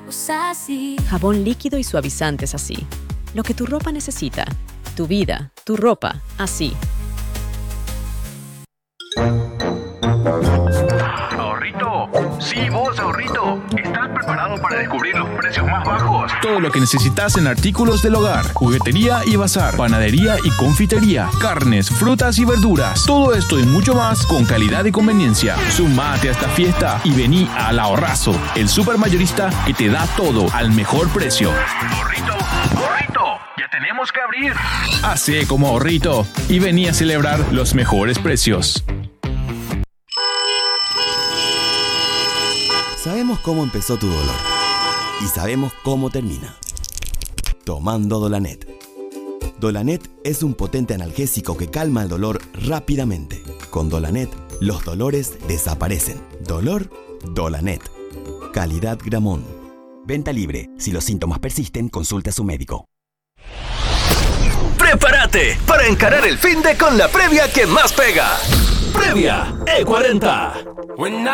Usa así. Jabón líquido y suavizantes así. Lo que tu ropa necesita. Tu vida, tu ropa, así. Ahorrito, sí vos, ahorrito. ¿Estás preparado para descubrir los precios más bajos? Todo lo que necesitas en artículos del hogar, juguetería y bazar, panadería y confitería, carnes, frutas y verduras. Todo esto y mucho más con calidad y conveniencia. Sumate a esta fiesta y vení al Ahorrazo, el supermayorista que te da todo al mejor precio. Ahorrito, ahorrito, ya tenemos que abrir. Hacé como Ahorrito y vení a celebrar los mejores precios. Sabemos cómo empezó tu dolor y sabemos cómo termina. Tomando Dolanet. Dolanet es un potente analgésico que calma el dolor rápidamente. Con Dolanet, los dolores desaparecen. Dolor, Dolanet. Calidad Gramón. Venta libre. Si los síntomas persisten, consulte a su médico. ¡Prepárate para encarar el finde con la previa que más pega! ¡Previa E40!